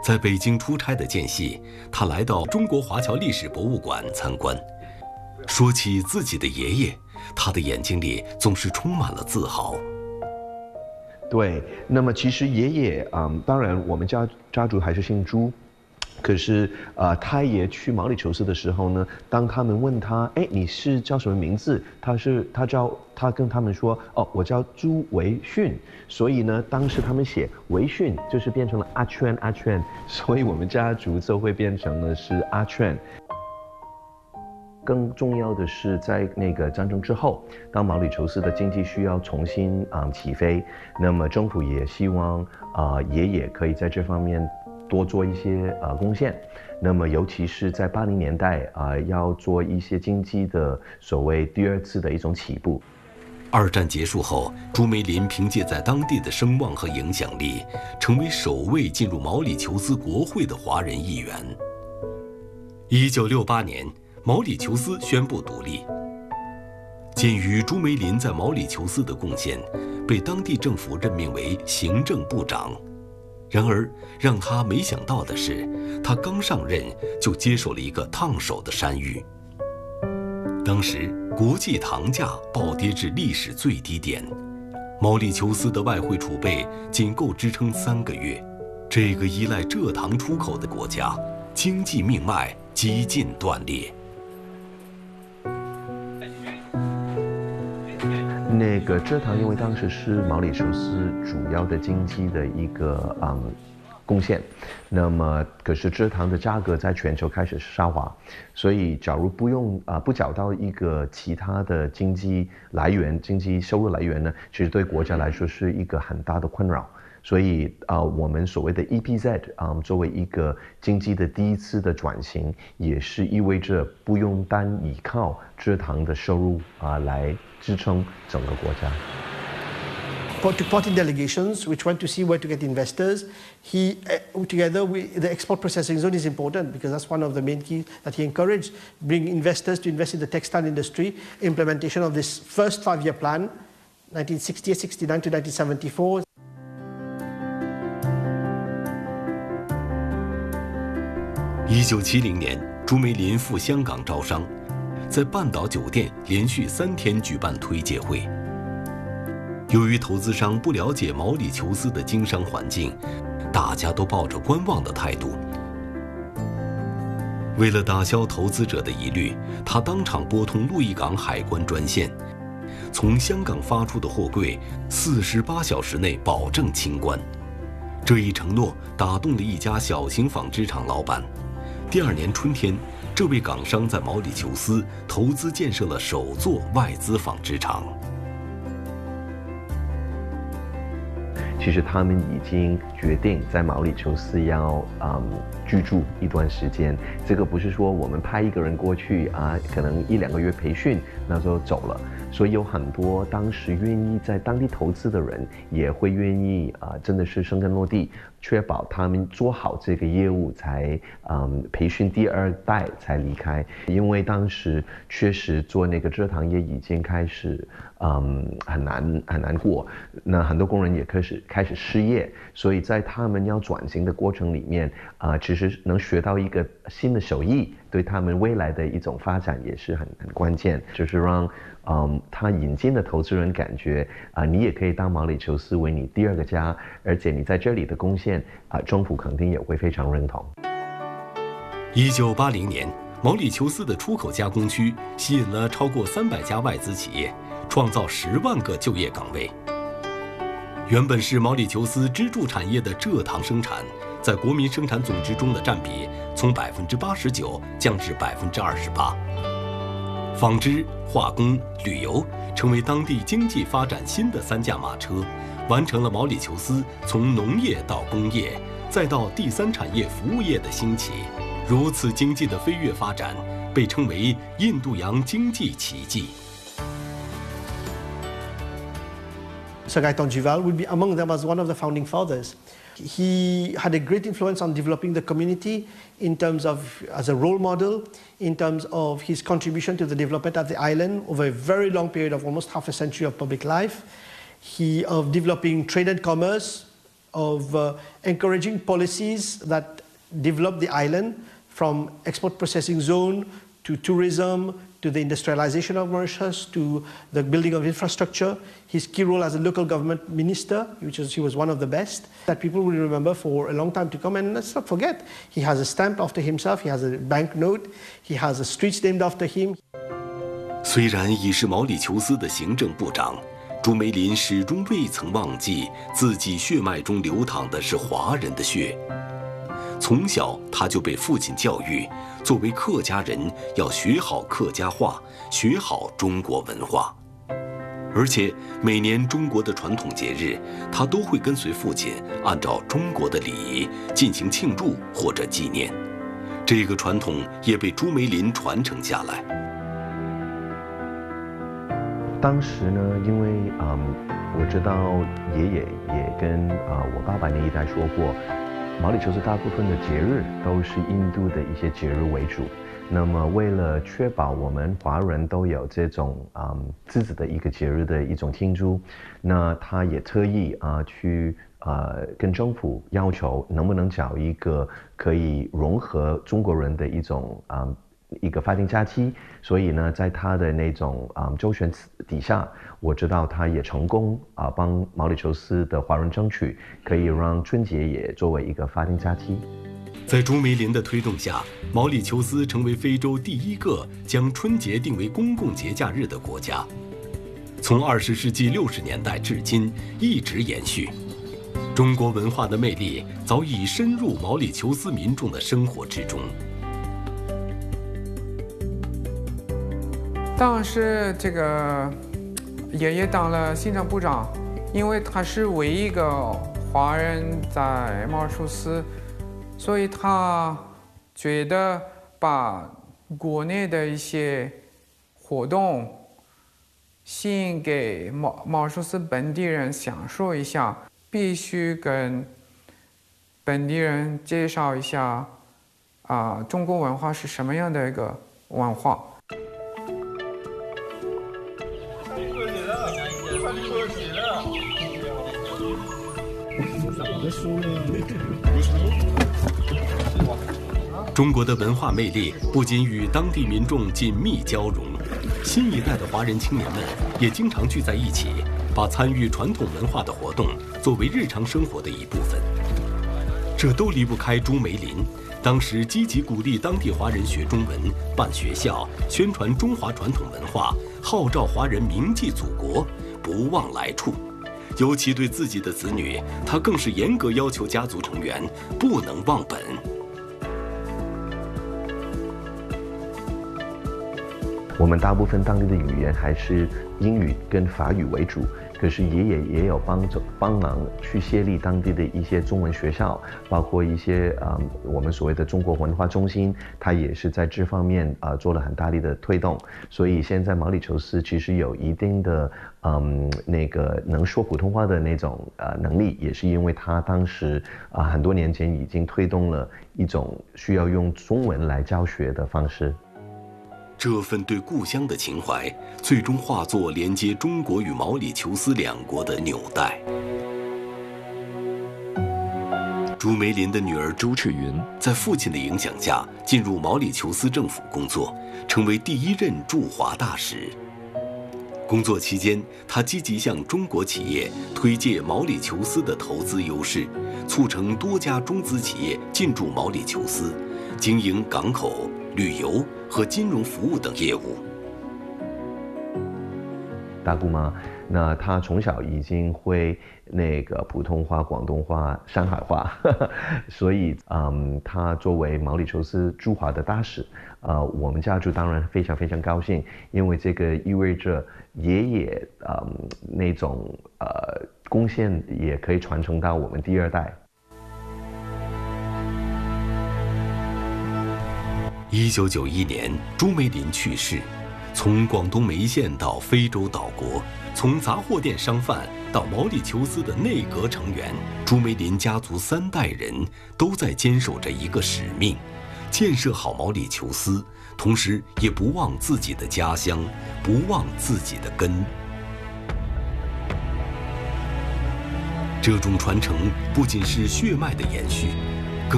在北京出差的间隙，他来到中国华侨历史博物馆参观。说起自己的爷爷，他的眼睛里总是充满了自豪。 对，那么其实爷爷，当然我们家族还是姓朱。可是，他也去毛里求斯的时候呢，当他们问他，哎，你是叫什么名字？他跟他们说，哦，我叫朱维训。所以呢，当时他们写维训，就是变成了阿圈，所以我们家族就会变成了是阿圈。更重要的是，在那个战争之后，当毛里求斯的经济需要重新起飞，那么政府也希望爷爷可以在这方面多做一些贡献。那么尤其是在80年代要做一些经济的所谓第二次的一种起步。 二战结束后，朱梅林凭借在当地的声望和影响力，成为首位进入毛里求斯国会的华人议员。1968年，毛里求斯宣布独立。鉴于朱梅林在毛里求斯的贡献，被当地政府任命为行政部长。然而，让他没想到的是，他刚上任就接受了一个烫手的山芋。当时，国际糖价暴跌至历史最低点，毛里求斯的外汇储备仅够支撑3个月。这个依赖蔗糖出口的国家，经济命脉几近断裂。 那个蔗糖，因为当时是毛里求斯主要的经济的一个贡献，那么可是蔗糖的价格在全球开始下滑，所以假如不找到一个其他的经济收入来源呢，其实对国家来说是一个很大的困扰。所以我们所谓的 EPZ 作为一个经济的第一次的转型，也是意味着不用单依靠蔗糖的收入来支撑整个国家。 To 14 delegations which went to see where to get investors. He, together with the export processing zone is important because that's one of the main keys that he encouraged, bring investors to invest in the textile industry, implementation of this first 5-year plan, 1968-69 to 1974. 1970年，朱梅林赴香港招商，在半岛酒店连续3天举办推介会。由于投资商不了解毛里求斯的经商环境，大家都抱着观望的态度。为了打消投资者的疑虑，他当场拨通鹿邑港海关专线，从香港发出的货柜48小时内保证清关。这一承诺打动了一家小型纺织厂老板。第2年春天，这位港商在毛里求斯投资建设了首座外资纺织厂。 其实他们已经决定在毛里求斯要居住一段时间。这个不是说我们派一个人过去可能1-2个月培训，那就走了。所以有很多当时愿意在当地投资的人，也会愿意真的是生根落地，确保他们做好这个业务才培训第2代才离开。因为当时确实做那个蔗糖业已经开始很难过，那很多工人也开始失业，所以在他们要转型的过程里面其实能学到一个新的手艺，对他们未来的一种发展也是很关键，就是让他引进的投资人感觉你也可以当毛里求斯为你第2个家，而且你在这里的贡献政府肯定也会非常认同。 1980年，毛里求斯的出口加工区吸引了超过300家外资企业，创造10万个就业岗位。原本是毛里求斯支柱产业的蔗糖生产，在国民生产总值中的占比从89%降至28%。纺织、化工、旅游成为当地经济发展新的3驾马车，完成了毛里求斯从农业到工业，再到第3产业服务业的兴起。如此经济的飞跃发展，被称为印度洋经济奇迹。 Sargai Tonjival would be among them as one of the founding fathers. He had a great influence on developing the community in terms of as a role model, in terms of his contribution to the development of the island over a very long period of almost half a century of public life. Of developing trade and commerce, of encouraging policies that develop the island from export processing zone to tourism, to the industrialization of Mauritius, to the building of infrastructure. His key role as a local government minister, he was one of the best, that people will remember for a long time to come. And let's not forget, he has a stamp after himself, he has a banknote, he has a streets named after him. 虽然已是毛里求斯的行政部长，朱梅林始终未曾忘记自己血脉中流淌的是华人的血。从小他就被父亲教育，作为客家人要学好客家话，学好中国文化。而且每年中国的传统节日，他都会跟随父亲按照中国的礼仪进行庆祝或者纪念。这个传统也被朱梅林传承下来。 当时呢，因为我知道爷爷也跟我爸爸那一代说过，毛里求斯大部分的节日都是印度的一些节日为主。那么为了确保我们华人都有这种自己的一个节日的一种庆祝，那他也特意去跟政府要求能不能找一个可以融合中国人的一个法定假期，所以呢，在他的那种周旋底下，我知道他也成功帮毛里求斯的华人争取，可以让春节也作为一个法定假期。 在朱梅林的推动下，毛里求斯成为非洲第一个将春节定为公共节假日的国家。从20世纪60年代至今一直延续。中国文化的魅力早已深入毛里求斯民众的生活之中。 当时这个爷爷当了行政部长，因为他是唯一一个华人在毛里求斯，所以他觉得把国内的一些活动吸引给毛里求斯本地人享受一下，必须跟本地人介绍一下中国文化是什么样的一个文化。 中国的文化魅力不仅与当地民众紧密交融，新一代的华人青年们也经常聚在一起，把参与传统文化的活动作为日常生活的一部分。这都离不开朱梅林，当时积极鼓励当地华人学中文、办学校、宣传中华传统文化，号召华人铭记祖国，不忘来处。尤其对自己的子女，他更是严格要求家族成员不能忘本。 我们大部分当地的语言还是英语跟法语为主，可是爷爷也有帮忙去设立当地的一些中文学校，包括一些我们所谓的中国文化中心，他也是在这方面做了很大力的推动。所以现在毛里求斯其实有一定的那个能说普通话的那种能力，也是因为他当时很多年前已经推动了一种需要用中文来教学的方式。 这份对故乡的情怀，最终化作连接中国与毛里求斯两国的纽带。朱梅林的女儿朱赤云在父亲的影响下，进入毛里求斯政府工作，成为第一任驻华大使。工作期间，他积极向中国企业推介毛里求斯的投资优势，促成多家中资企业进驻毛里求斯，经营港口、旅游和金融服务等业务。 大姑妈，那她从小已经会那个普通话、广东话、上海话，所以她作为毛里求斯驻华的大使，我们家族当然非常非常高兴，因为这个意味着爷爷那种贡献也可以传承到我们第二代。 1991年，朱梅林去世。从广东梅县到非洲岛国，从杂货店商贩到毛里求斯的内阁成员，朱梅林家族3代人都在坚守着一个使命：建设好毛里求斯，同时也不忘自己的家乡，不忘自己的根。 这种传承不仅是血脉的延续，